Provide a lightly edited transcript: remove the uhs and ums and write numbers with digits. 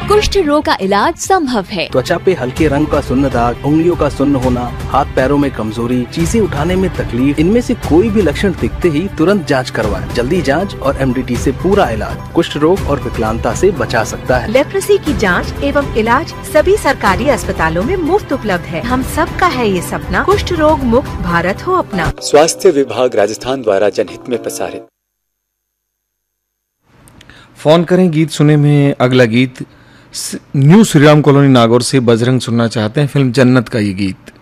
कुष्ठ रोग का इलाज संभव है। त्वचा पे हल्के रंग का सुन्न दाग, उंगलियों का सुन्न होना, हाथ पैरों में कमजोरी, चीजें उठाने में तकलीफ, इनमें से कोई भी लक्षण दिखते ही तुरंत जांच करवाएं। जल्दी जांच और MDT से पूरा इलाज कुष्ठ रोग और विकलांगता से बचा सकता है। लेप्रोसी की जांच एवं इलाज सभी सरकारी अस्पतालों में मुफ्त उपलब्ध है। हम सबका है ये सपना, कुष्ठ रोग मुक्त भारत हो अपना। स्वास्थ्य विभाग राजस्थान द्वारा जनहित में प्रसारित। फोन करें गीत सुने में अगला गीत न्यू श्रीराम कॉलोनी नागौर से बजरंग सुनना चाहते हैं, फिल्म जन्नत का ये गीत।